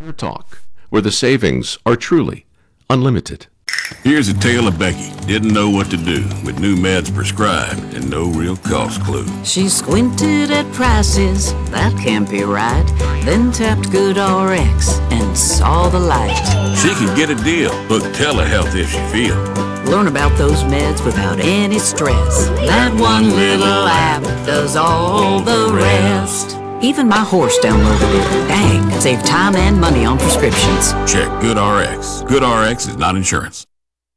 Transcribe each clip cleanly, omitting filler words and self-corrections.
Talk, where the savings are truly unlimited. Here's a tale of Becky. Didn't know what to do with new meds prescribed and no real cost clue. She squinted at prices, that can't be right. Then tapped GoodRx and saw the light. She can get a deal. Book telehealth if she feel. Learn about those meds without any stress. That one little app does all the rest. Even my horse downloaded it. Dang, save time and money on prescriptions. Check GoodRx. GoodRx is not insurance.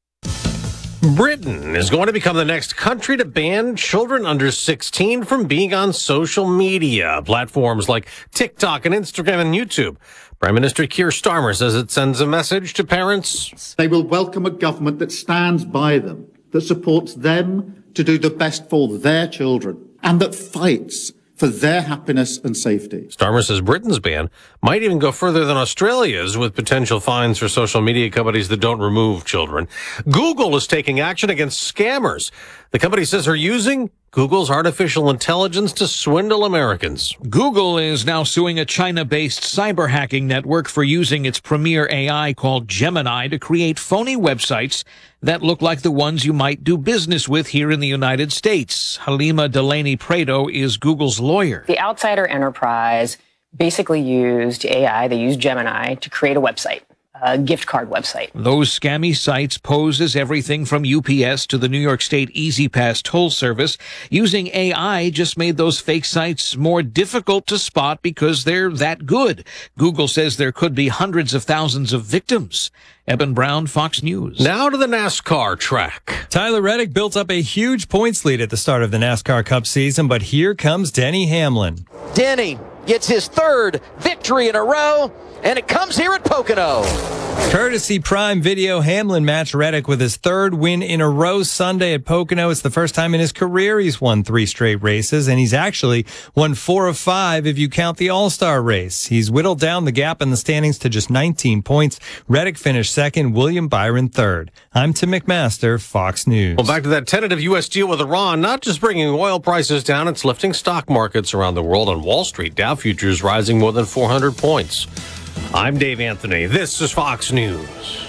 Britain is going to become the next country to ban children under 16 from being on social media platforms like TikTok and Instagram and YouTube. Prime Minister Keir Starmer says it sends a message to parents. They will welcome a government that stands by them, that supports them to do the best for their children, and that fights for their happiness and safety. Starmer says Britain's ban might even go further than Australia's, with potential fines for social media companies that don't remove children. Google is taking action against scammers. The company says they're using Google's artificial intelligence to swindle Americans. Google is now suing a China-based cyber hacking network for using its premier AI called Gemini to create phony websites that look like the ones you might do business with here in the United States. Halima Delaney Prado is Google's lawyer. The Outsider Enterprise basically used AI, they used Gemini, to create a website. A gift card website. Those scammy sites pose as everything from UPS to the New York State Easy Pass toll service. Using AI just made those fake sites more difficult to spot because they're that good. Google says there could be hundreds of thousands of victims. Eben Brown, Fox News. Now to the NASCAR track. Tyler Reddick built up a huge points lead at the start of the NASCAR Cup season, but here comes Denny Hamlin. Denny gets his third victory in a row, and it comes here at Pocono. Courtesy Prime Video, Hamlin matched Reddick with his third win in a row Sunday at Pocono. It's the first time in his career he's won 3 straight races, and he's actually won 4 of 5 if you count the All-Star race. He's whittled down the gap in the standings to just 19 points. Reddick finished second, William Byron third. I'm Tim McMaster, Fox News. Well, back to that tentative U.S. deal with Iran, not just bringing oil prices down, it's lifting stock markets around the world. On Wall Street, Dow futures rising more than 400 points. I'm Dave Anthony. This is Fox News.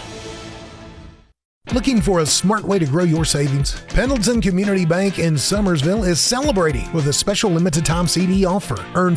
Looking for a smart way to grow your savings? Pendleton Community Bank in Summersville is celebrating with a special limited-time CD offer. Earn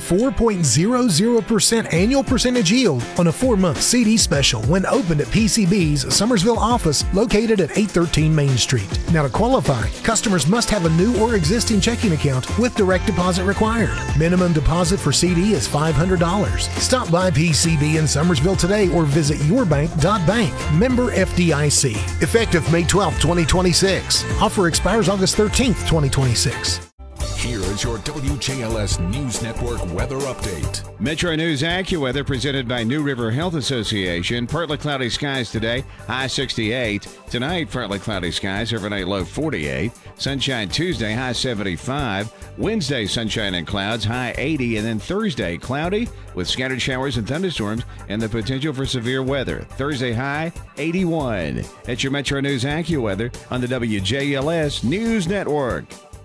4.00% annual percentage yield on a 4-month CD special when opened at PCB's Summersville office located at 813 Main Street. Now, to qualify, customers must have a new or existing checking account with direct deposit required. Minimum deposit for CD is $500. Stop by PCB in Summersville today or visit yourbank.bank. Member FDIC. Effective May 12, 2026. Offer expires August 13th, 2026. Here is your WJLS News Network weather update. Metro News AccuWeather presented by New River Health Association. Partly cloudy skies today, high 68. Tonight, partly cloudy skies, overnight low 48. Sunshine Tuesday, high 75. Wednesday, sunshine and clouds, high 80. And then Thursday, cloudy with scattered showers and thunderstorms and the potential for severe weather. Thursday, high 81. That's your Metro News AccuWeather on the WJLS News Network.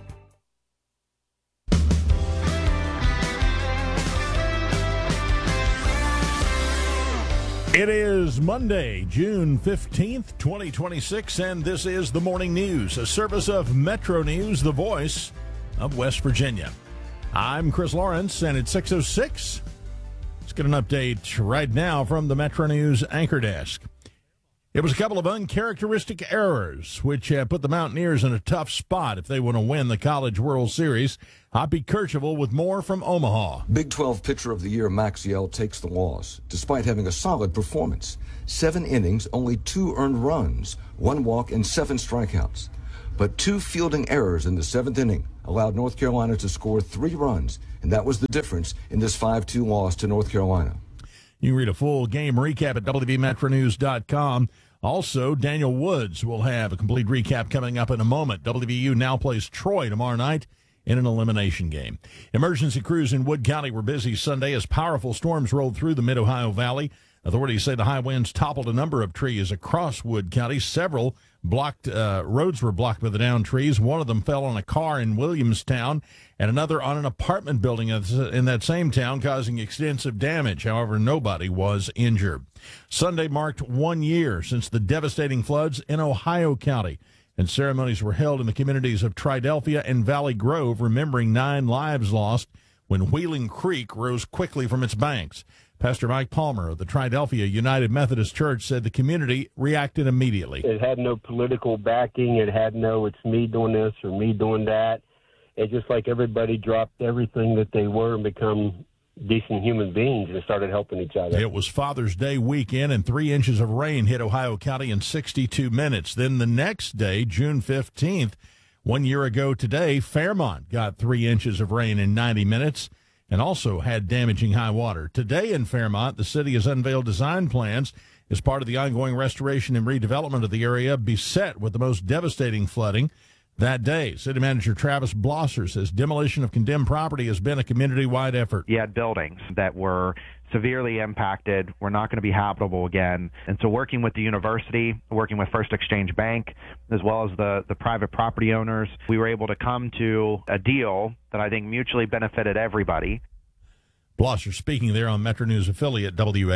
It is Monday, June 15th, 2026, and this is the Morning News, a service of Metro News, the voice of West Virginia. I'm Chris Lawrence, and it's 6:06. Let's get an update right now from the Metro News anchor desk. It was a couple of uncharacteristic errors, which put the Mountaineers in a tough spot if they want to win the College World Series. Hoppy Kercheval with more from Omaha. Big 12 Pitcher of the Year Max Yell takes the loss, despite having a solid performance. 7 innings, only 2 earned runs, 1 walk, and 7 strikeouts. But 2 fielding errors in the 7th inning allowed North Carolina to score 3 runs, and that was the difference in this 5-2 loss to North Carolina. You can read a full game recap at WVMetroNews.com. Also, Daniel Woods will have a complete recap coming up in a moment. WVU now plays Troy tomorrow night in an elimination game. Emergency crews in Wood County were busy Sunday as powerful storms rolled through the Mid-Ohio Valley. Authorities say the high winds toppled a number of trees across Wood County. Several roads were blocked by the downed trees. One of them fell on a car in Williamstown and another on an apartment building in that same town, causing extensive damage. However, nobody was injured. Sunday marked 1 year since the devastating floods in Ohio County, and ceremonies were held in the communities of Triadelphia and Valley Grove, remembering 9 lives lost when Wheeling Creek rose quickly from its banks. Pastor Mike Palmer of the Triadelphia United Methodist Church said the community reacted immediately. It had no political backing. It had no, it's me doing this or me doing that. It's just like everybody dropped everything that they were and become decent human beings and started helping each other. It was Father's Day weekend, and 3 inches of rain hit Ohio County in 62 minutes. Then the next day, June 15th, 1 year ago today, Fairmont got 3 inches of rain in 90 minutes. And also had damaging high water. Today in Fairmont, the city has unveiled design plans as part of the ongoing restoration and redevelopment of the area beset with the most devastating flooding that day. City Manager Travis Blosser says demolition of condemned property has been a community-wide effort. You had buildings that were severely impacted, were not going to be habitable again. And so working with the university, working with First Exchange Bank, as well as the private property owners, we were able to come to a deal that I think mutually benefited everybody. Blosser speaking there on Metro News affiliate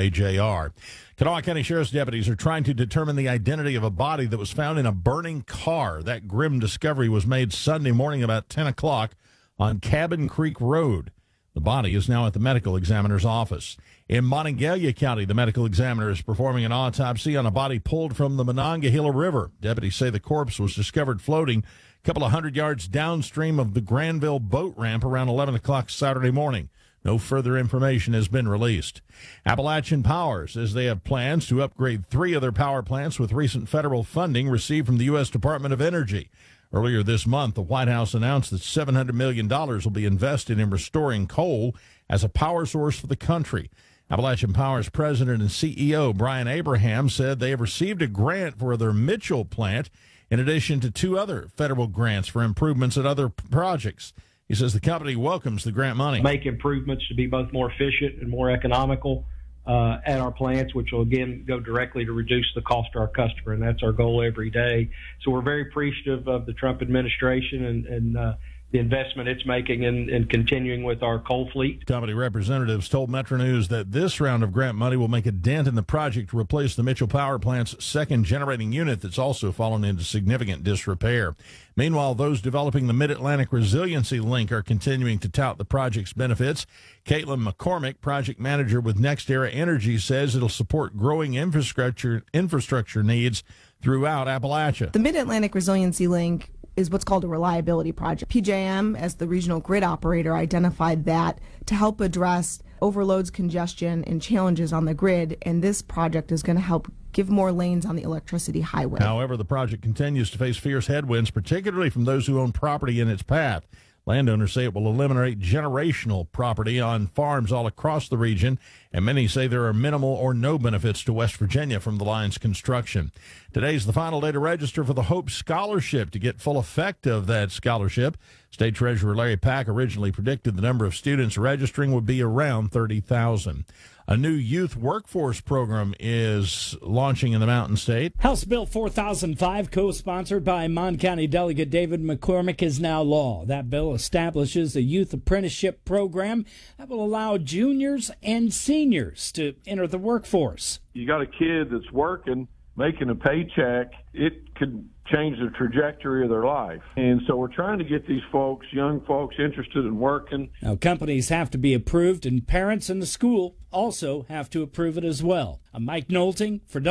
WAJR. Kanawha County Sheriff's deputies are trying to determine the identity of a body that was found in a burning car. That grim discovery was made Sunday morning about 10 o'clock on Cabin Creek Road. The body is now at the medical examiner's office. In Monongalia County, the medical examiner is performing an autopsy on a body pulled from the Monongahela River. Deputies say the corpse was discovered floating a couple of 100 yards downstream of the Granville boat ramp around 11 o'clock Saturday morning. No further information has been released. Appalachian Power says they have plans to upgrade 3 of their power plants with recent federal funding received from the U.S. Department of Energy. Earlier this month, the White House announced that $700 million will be invested in restoring coal as a power source for the country. Appalachian Power's president and CEO, Brian Abraham, said they have received a grant for their Mitchell plant, in addition to 2 other federal grants for improvements at other projects. He says the company welcomes the grant money. Make improvements to be both more efficient and more economical at our plants, which will, again, go directly to reduce the cost to our customer, and that's our goal every day. So we're very appreciative of the Trump administration and the investment it's making in continuing with our coal fleet. Company representatives told Metro News that this round of grant money will make a dent in the project to replace the Mitchell Power Plant's second generating unit that's also fallen into significant disrepair. Meanwhile, those developing the Mid-Atlantic Resiliency Link are continuing to tout the project's benefits. Caitlin McCormick, project manager with NextEra Energy, says it'll support growing infrastructure needs throughout Appalachia. The Mid-Atlantic Resiliency Link is what's called a reliability project. PJM, as the regional grid operator, identified that to help address overloads, congestion, and challenges on the grid, and this project is going to help give more lanes on the electricity highway. However, the project continues to face fierce headwinds, particularly from those who own property in its path. Landowners say it will eliminate generational property on farms all across the region, and many say there are minimal or no benefits to West Virginia from the line's construction. Today's the final day to register for the Hope Scholarship. To get full effect of that scholarship, State Treasurer Larry Pack originally predicted the number of students registering would be around 30,000. A new youth workforce program is launching in the Mountain State. House Bill 4005, co-sponsored by Mon County Delegate David McCormick, is now law. That bill establishes a youth apprenticeship program that will allow juniors and seniors to enter the workforce. You got a kid that's working, making a paycheck, it could change the trajectory of their life. And so we're trying to get these folks, young folks, interested in working. Now, companies have to be approved, and parents in the school also have to approve it as well. I'm Mike Nolting for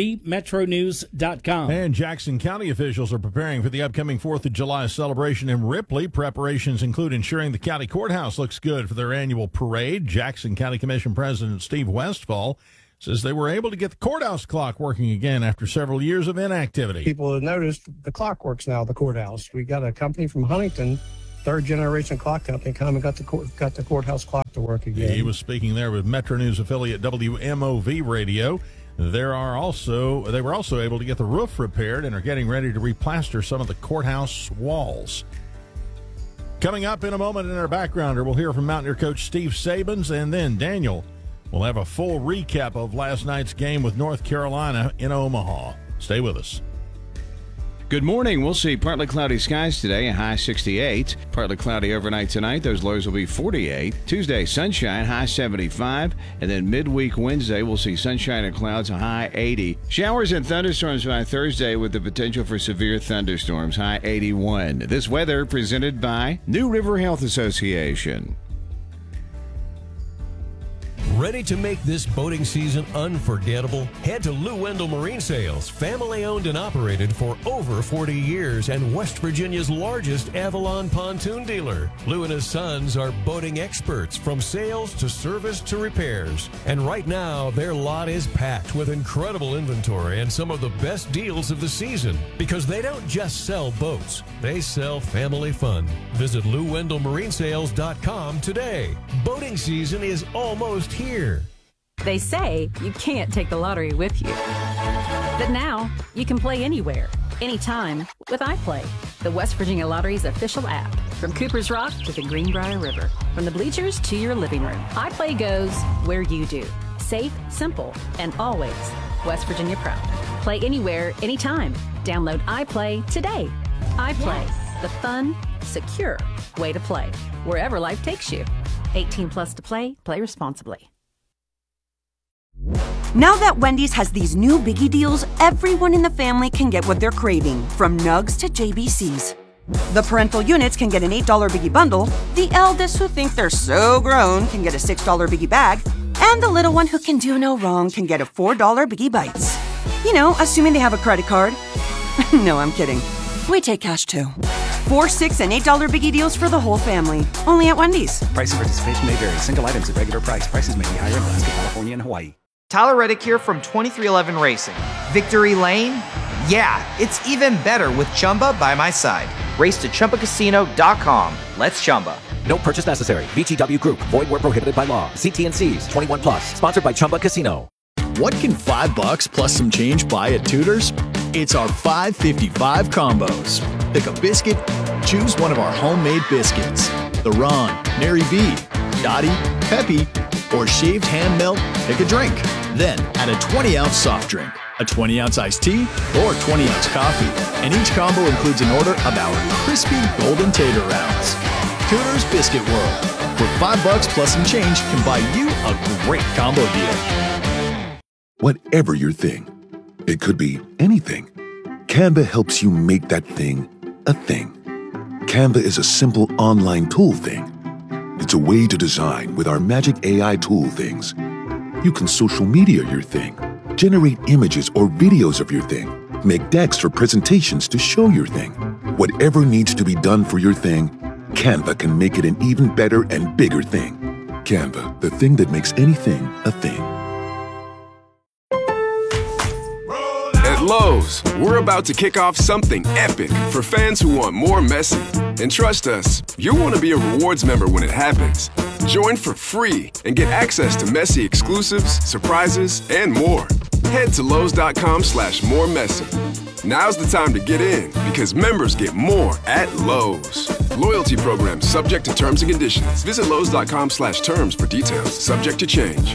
WVMetroNews.com. And Jackson County officials are preparing for the upcoming 4th of July celebration in Ripley. Preparations include ensuring the county courthouse looks good for their annual parade. Jackson County Commission President Steve Westfall says they were able to get the courthouse clock working again after several years of inactivity. People have noticed the clock works now, the courthouse. We got a company from Huntington, third-generation clock company, come and got the courthouse clock to work again. He was speaking there with Metro News affiliate WMOV Radio. They were also able to get the roof repaired and are getting ready to replaster some of the courthouse walls. Coming up in a moment in our backgrounder, we'll hear from Mountaineer coach Steve Sabins, and then Daniel We'll have a full recap of last night's game with North Carolina in Omaha. Stay with us. Good morning. We'll see partly cloudy skies today, a high 68. Partly cloudy overnight tonight. Those lows will be 48. Tuesday, sunshine, high 75. And then midweek Wednesday, we'll see sunshine and clouds, a high 80. Showers and thunderstorms by Thursday with the potential for severe thunderstorms, high 81. This weather presented by New River Health Association. Ready to make this boating season unforgettable? Head to Lou Wendell Marine Sales, family owned and operated for over 40 years and West Virginia's largest Avalon pontoon dealer. Lou and his sons are boating experts from sales to service to repairs. And right now, their lot is packed with incredible inventory and some of the best deals of the season. Because they don't just sell boats, they sell family fun. Visit LouWendellMarineSales.com today. Boating season is almost here. They say you can't take the lottery with you. But now, you can play anywhere, anytime with iPlay, the West Virginia Lottery's official app. From Cooper's Rock to the Greenbrier River, from the bleachers to your living room, iPlay goes where you do. Safe, simple, and always West Virginia proud. Play anywhere, anytime. Download iPlay today. iPlay, the fun, secure way to play, wherever life takes you. 18 plus to play responsibly. Now that Wendy's has these new biggie deals, everyone in the family can get what they're craving, from nugs to JBCs. The parental units can get an $8 biggie bundle, the eldest who think they're so grown can get a $6 biggie bag, and the little one who can do no wrong can get a $4 biggie bites. You know, assuming they have a credit card. No, I'm kidding. We take cash too. 4, 6, and $8 biggie deals for the whole family. Only at Wendy's. Price and participation may vary. Single items at regular price. Prices may be higher in Alaska, California, and Hawaii. Tyler Reddick here from 2311 Racing. Victory Lane? Yeah, it's even better with Chumba by my side. Race to ChumbaCasino.com. Let's Chumba. No purchase necessary. VGW Group. Void where prohibited by law. See T&Cs. 21 plus. Sponsored by Chumba Casino. What can $5 plus some change buy at Tudor's? It's our $5.55 combos. Pick a biscuit, choose one of our homemade biscuits. The Ron, Mary B, Dottie, Peppy, or shaved hand melt, pick a drink. Then add a 20-ounce soft drink, a 20-ounce iced tea, or 20-ounce coffee. And each combo includes an order of our crispy golden tater rounds. Tudor's Biscuit World, where $5 plus some change can buy you a great combo deal. Whatever your thing, it could be anything. Canva helps you make that thing a thing. Canva is a simple online tool thing. It's a way to design with our magic AI tool things. You can social media your thing, generate images or videos of your thing, make decks for presentations to show your thing. Whatever needs to be done for your thing, Canva can make it an even better and bigger thing. Canva, the thing that makes anything a thing. At Lowe's, we're about to kick off something epic for fans who want more Messi. And trust us, you'll want to be a rewards member when it happens. Join for free and get access to Messi exclusives, surprises, and more. Head to Lowe's.com/moremessy. Now's the time to get in because members get more at Lowe's. Loyalty program subject to terms and conditions. Visit Lowe's.com/terms for details. Subject to change.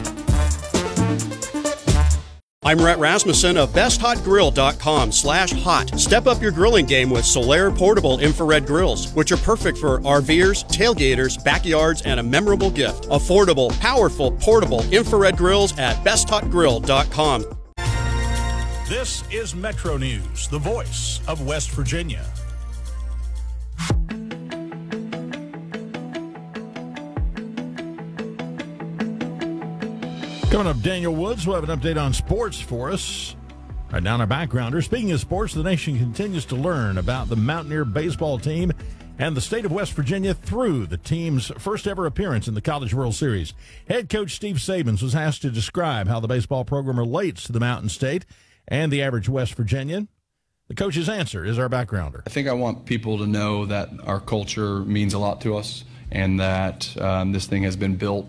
I'm Rhett Rasmussen of BestHotGrill.com/hot. Step up your grilling game with Solaire portable infrared grills, which are perfect for RVers, tailgaters, backyards, and a memorable gift. Affordable, powerful, portable infrared grills at BestHotGrill.com. This is Metro News, the voice of West Virginia. Coming up, Daniel Woods will have an update on sports for us. Right now, our backgrounder. Speaking of sports, the nation continues to learn about the Mountaineer baseball team and the state of West Virginia through the team's first ever appearance in the College World Series. Head coach Steve Sabins was asked to describe how the baseball program relates to the Mountain State and the average West Virginian. The coach's answer is our backgrounder. I think I want people to know that our culture means a lot to us and that this thing has been built